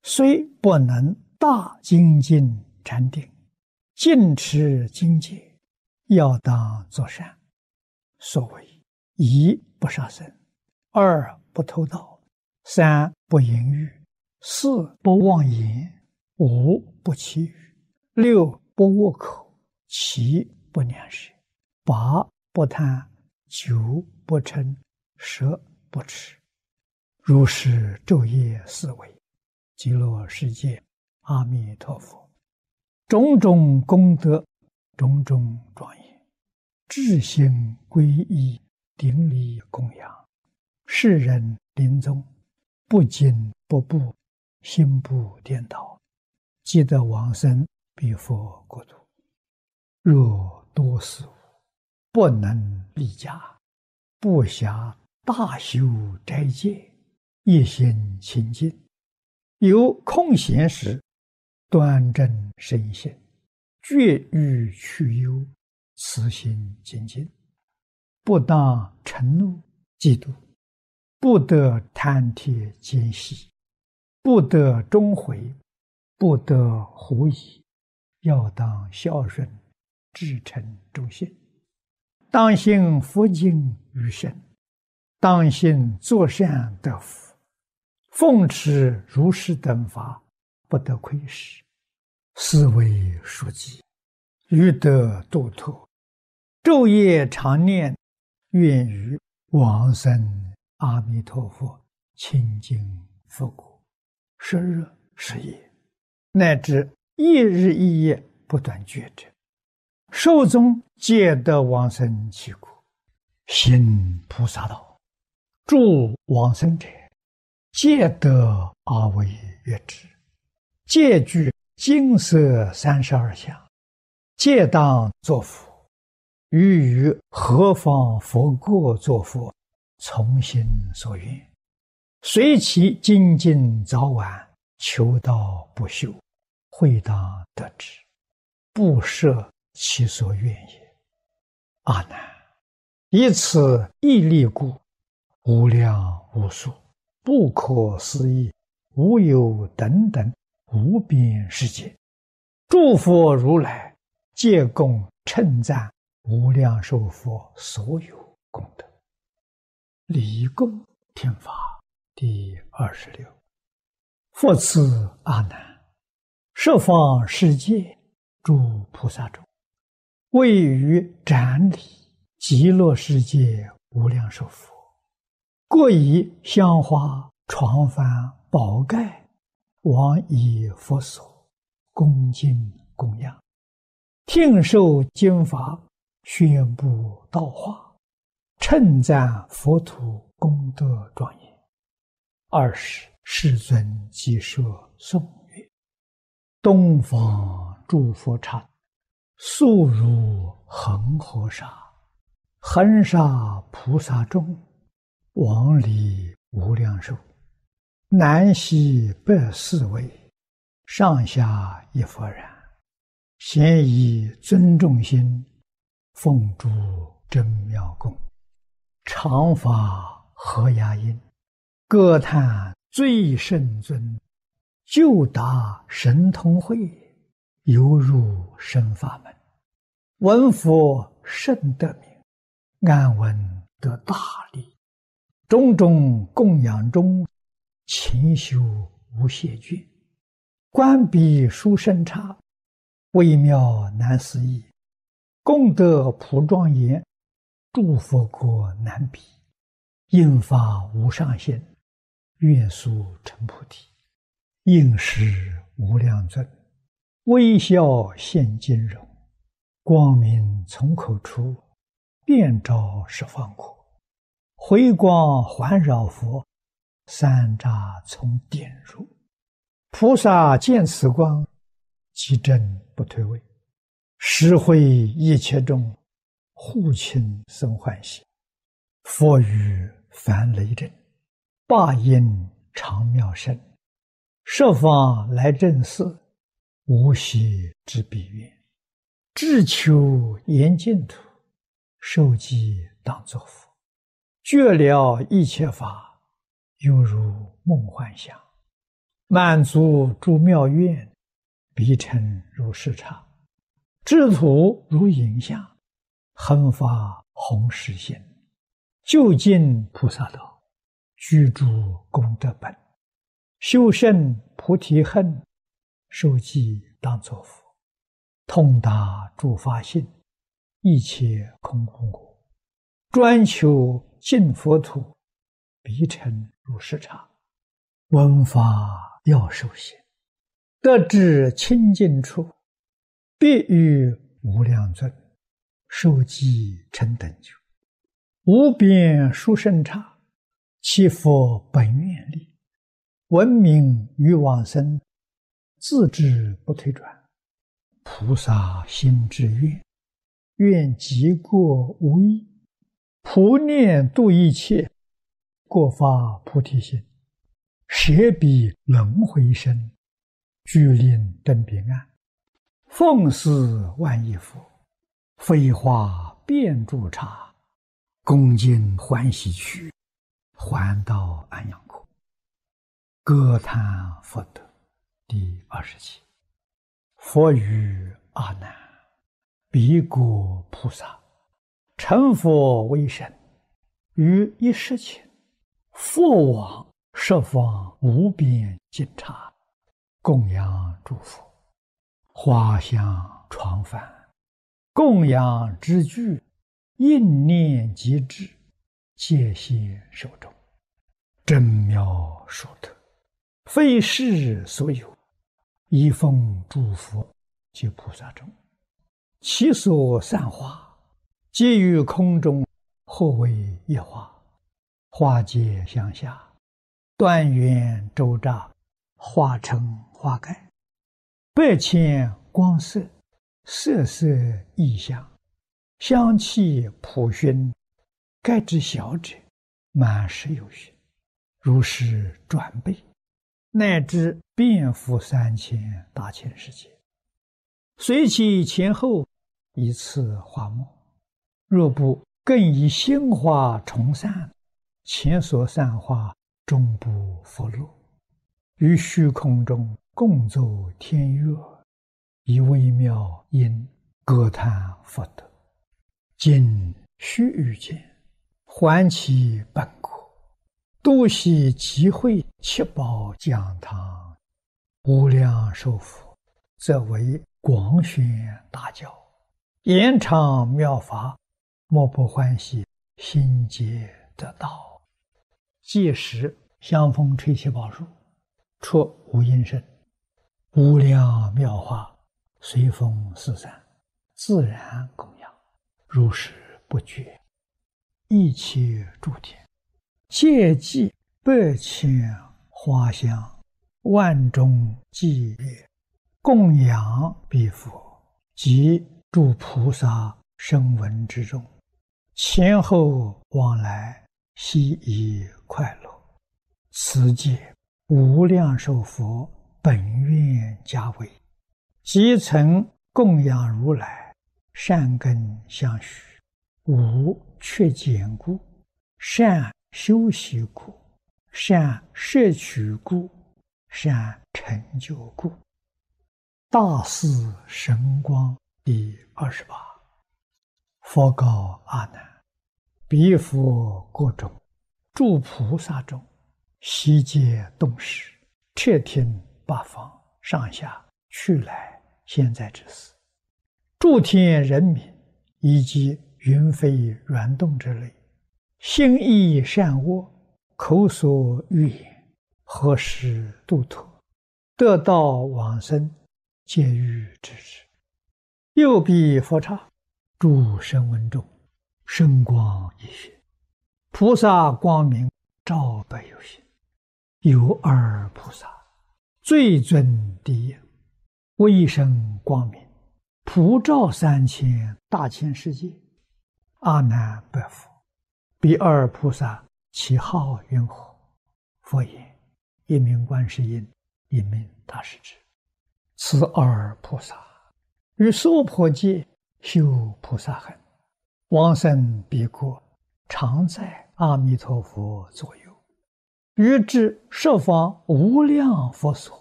虽不能大精进禅定，尽持精戒，要当作善。所谓一不杀生，二不偷盗，三不淫欲，四不妄言，五不绮语，六不恶口，七不两舌，八不贪，九不嗔，十不痴。如是昼夜思维，极乐世界阿弥陀佛，种种功德，种种庄严，至心皈依，顶礼供养，世人临终不惊不怖，心不颠倒，即得往生彼佛国土。若多事无，不能立家，不暇大修斋戒，一心清净，有空闲时，端正身心，绝欲去忧，慈心精进，不当嗔怒嫉妒，不得贪帖奸细，不得终悔，不得狐疑，要当孝顺，至诚忠信，当信佛经于身，当信作善得福，奉持如是等法，不得亏失，是为书记，欲得度脱，昼夜常念，愿于往生阿弥陀佛清净佛国，10日10夜，乃至一日一夜不断觉者，寿终皆得往生其国，行菩萨道，助往生者，皆得阿惟越致，皆具金色32相，皆当作佛。于何方佛国作佛，从心所愿，随其精进早晚，求道不休，会当得之，不设其所愿也。阿难，以此毅力故，无量无数，不可思议，无有等等无边世界，诸佛如来皆共称赞无量寿佛所有功德。礼供听法第26。复次阿难，十方世界诸菩萨中，位于展礼极乐世界无量寿佛，各以香花床幡宝盖往以佛所，恭敬供养，听受经法，宣布道化，称赞佛土功德庄严。20世尊即设颂曰：东方诸佛刹，速如恒河沙，恒沙菩萨众，往礼无量寿，南西北4位，上下一佛然，咸以尊重心，奉诸真妙供，常发和雅音，歌叹最胜尊，就达神通慧，犹入深法门，闻佛甚得名，安闻得大利，种种供养中，勤修无懈倦，观彼殊胜刹，微妙难思议，功德普庄严，诸佛国难比，应发无上限，愿速成菩提，应时无量尊，微笑现金容，光明从口出，遍照十方国，回光环绕佛，三匝从点入，菩萨见此光，其真不退位，实会一切众，护亲生欢喜，佛语凡雷震，霸音长妙声，十方来正寺，无息之彼愿，志求严净土，受记当作佛，觉了一切法，犹如梦幻想， 满足诸妙愿，必成如是刹。智土如影像，恒发弘誓心，究竟菩萨道，居诸功德本，修胜菩提恨，受记当作佛，通达诸法性，一切空无我，专求净佛土，必成如是刹。闻法要受行，得至清净处，必遇无量尊，受记成等觉，无边殊胜刹，其佛本愿力，闻名于往生，自知不退转。菩萨心之愿，愿极过无异，普念度一切，过发菩提心，舍彼轮回身，具令登彼岸，奉事万亿佛，飞化遍诸刹，恭敬欢喜去，还到安养国。歌叹佛德第27。佛语阿难：彼国菩萨成佛为身，于一时前，复往十方无边尽刹，供养诸佛，花香床幡，供养之具，应念即至，戒谢受众，真妙殊特，非世所有，一奉诸佛及菩萨众，其所散花，皆于空中，或为一花，花皆相下，断缘周匝，化成花盖，百千光色，色色异香，香气普熏，盖之小者，满室有余，如是转倍，乃至遍覆3000大千世界，随其前后，以次花末。若不更以心花重散，前所散花终不复落，于虚空中共奏天乐，以微妙音歌叹佛德。今须臾间，还其本国，度悉集会七宝讲堂，无量寿佛，则为广宣大教，延长妙法，莫不欢喜，心皆得道。届时香风吹七宝树，出无音声，无量妙法随风四散，自然供养，如是不绝。一切诸天皆祭百千花香，万众伎乐，供养彼佛及诸菩萨声闻之中，前后往来，悉以快乐。此界无量寿佛本愿家为，即曾供养如来，善根相续，无缺减故，善修习故，善摄取故，善成就故。大士神光第28。佛告阿难：彼佛国中，诸菩萨中，悉皆动识，彻听八方上下去来现在之事，诸天人民以及云飞软动之类，心意善恶，口所欲言，何时度脱，得道往生，皆欲知之。又彼佛刹，诸声闻众，声光一现，菩萨光明照百有心。有二菩萨，最尊第一，威声光明，普照3000大千世界。阿难白佛：彼二菩萨其号云何？佛言：一名观世音，一名大势至。此二菩萨于娑婆界修菩萨行，往生彼国，常在阿弥陀佛左右。 欲知十方无量佛所，